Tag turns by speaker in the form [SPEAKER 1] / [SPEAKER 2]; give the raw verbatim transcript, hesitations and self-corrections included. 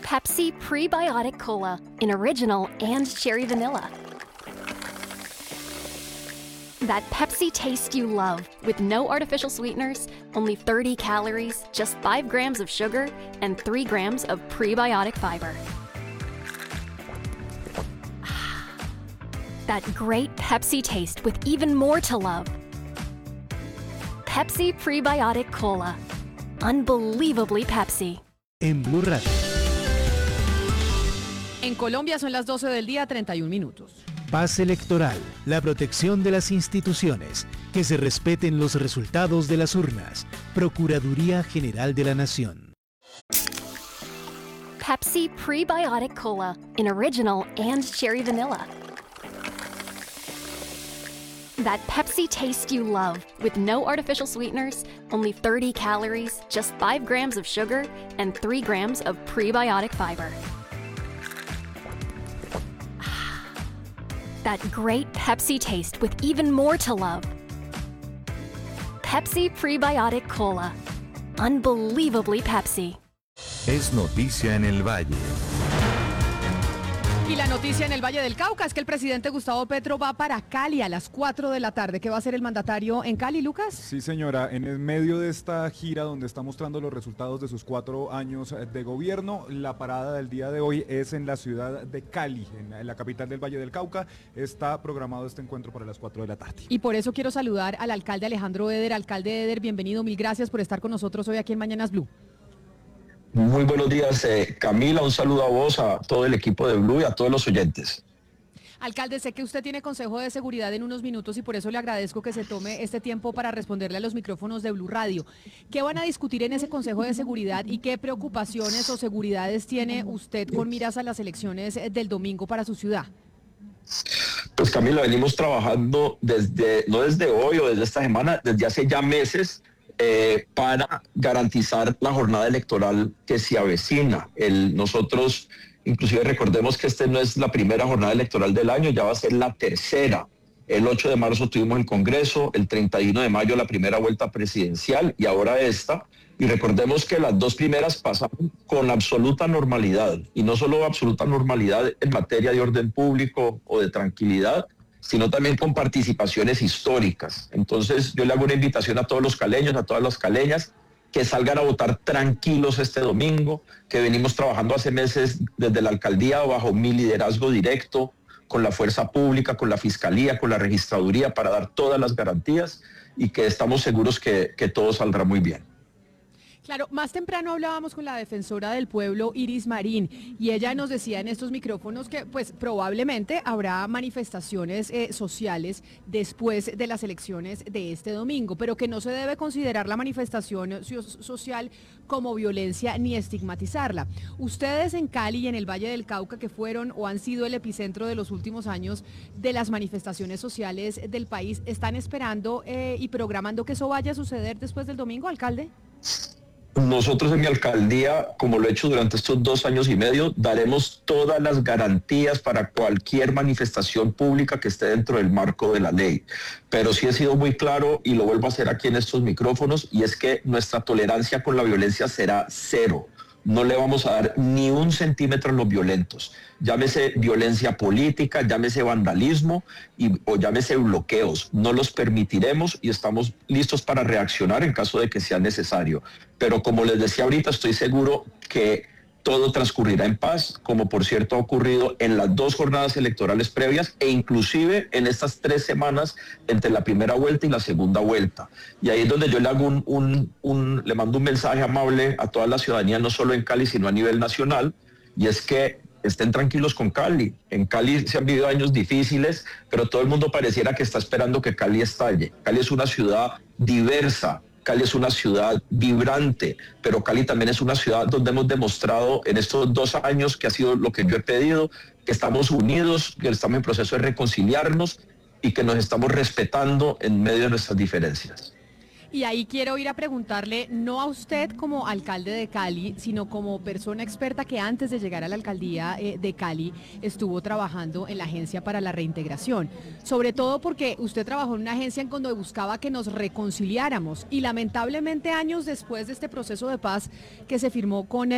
[SPEAKER 1] Pepsi Prebiotic Cola in original and cherry vanilla. That Pepsi taste you love, with no artificial sweeteners, only thirty calories, just five grams of sugar, and three grams of prebiotic fiber. That great Pepsi taste with even more to love. Pepsi Prebiotic Cola. Unbelievably Pepsi.
[SPEAKER 2] En Blue Radio.
[SPEAKER 3] En Colombia son las doce del día, treinta y un minutos.
[SPEAKER 2] Paz electoral, la protección de las instituciones, que se respeten los resultados de las urnas. Procuraduría General de la Nación.
[SPEAKER 1] Pepsi Prebiotic Cola in original and cherry vanilla. That Pepsi taste you love, with no artificial sweeteners, only thirty calories, just five grams of sugar, and three grams of prebiotic fiber. That great Pepsi taste with even more to love. Pepsi Prebiotic Cola. Unbelievably Pepsi.
[SPEAKER 4] Es noticia en el Valle.
[SPEAKER 3] Y la noticia en el Valle del Cauca es que el presidente Gustavo Petro va para Cali a las cuatro de la tarde. ¿Qué va a hacer el mandatario en Cali, Lucas?
[SPEAKER 5] Sí, señora, en el medio de esta gira donde está mostrando los resultados de sus cuatro años de gobierno, la parada del día de hoy es en la ciudad de Cali, en la capital del Valle del Cauca. Está programado este encuentro para las cuatro de la tarde.
[SPEAKER 3] Y por eso quiero saludar al alcalde Alejandro Eder. Alcalde Eder, bienvenido, mil gracias por estar con nosotros hoy aquí en Mañanas Blue.
[SPEAKER 6] Muy buenos días, eh, Camila, un saludo a vos, a todo el equipo de Blue y a todos los oyentes.
[SPEAKER 3] Alcalde, sé que usted tiene consejo de seguridad en unos minutos y por eso le agradezco que se tome este tiempo para responderle a los micrófonos de Blue Radio. ¿Qué van a discutir en ese consejo de seguridad y qué preocupaciones o seguridades tiene usted con miras a las elecciones del domingo para su ciudad?
[SPEAKER 6] Pues Camila, venimos trabajando desde, no desde hoy o desde esta semana, desde hace ya meses, Eh, para garantizar la jornada electoral que se avecina. El, nosotros, inclusive recordemos que esta no es la primera jornada electoral del año, ya va a ser la tercera. El ocho de marzo tuvimos el Congreso, el treinta y uno de mayo la primera vuelta presidencial y ahora esta. Y recordemos que las dos primeras pasaron con absoluta normalidad, y no solo absoluta normalidad en materia de orden público o de tranquilidad, sino también con participaciones históricas. Entonces yo le hago una invitación a todos los caleños, a todas las caleñas, que salgan a votar tranquilos este domingo, que venimos trabajando hace meses desde la alcaldía bajo mi liderazgo directo, con la fuerza pública, con la fiscalía, con la registraduría, para dar todas las garantías y que estamos seguros que, que todo saldrá muy bien.
[SPEAKER 3] Claro, más temprano hablábamos con la defensora del pueblo, Iris Marín, y ella nos decía en estos micrófonos que pues probablemente habrá manifestaciones eh, sociales después de las elecciones de este domingo, pero que no se debe considerar la manifestación so- social como violencia ni estigmatizarla. Ustedes en Cali y en el Valle del Cauca, que fueron o han sido el epicentro de los últimos años de las manifestaciones sociales del país, ¿están esperando eh, y programando que eso vaya a suceder después del domingo, alcalde?
[SPEAKER 6] Nosotros en mi alcaldía, como lo he hecho durante estos dos años y medio, daremos todas las garantías para cualquier manifestación pública que esté dentro del marco de la ley. Pero sí he sido muy claro y lo vuelvo a hacer aquí en estos micrófonos, y es que nuestra tolerancia con la violencia será cero. No le vamos a dar ni un centímetro a los violentos. Llámese violencia política, llámese vandalismo y, o llámese bloqueos. No los permitiremos y estamos listos para reaccionar en caso de que sea necesario. Pero como les decía ahorita, estoy seguro que todo transcurrirá en paz, como por cierto ha ocurrido en las dos jornadas electorales previas e inclusive en estas tres semanas entre la primera vuelta y la segunda vuelta. Y ahí es donde yo le hago un, un, un, le mando un mensaje amable a toda la ciudadanía, no solo en Cali, sino a nivel nacional, y es que estén tranquilos con Cali. En Cali se han vivido años difíciles, pero todo el mundo pareciera que está esperando que Cali estalle. Cali es una ciudad diversa, Cali es una ciudad vibrante, pero Cali también es una ciudad donde hemos demostrado en estos dos años, que ha sido lo que yo he pedido, que estamos unidos, que estamos en proceso de reconciliarnos y que nos estamos respetando en medio de nuestras diferencias.
[SPEAKER 3] Y ahí quiero ir a preguntarle, no a usted como alcalde de Cali, sino como persona experta que antes de llegar a la alcaldía eh, de Cali estuvo trabajando en la Agencia para la Reintegración. Sobre todo porque usted trabajó en una agencia en donde buscaba que nos reconciliáramos y lamentablemente años después de este proceso de paz que se firmó con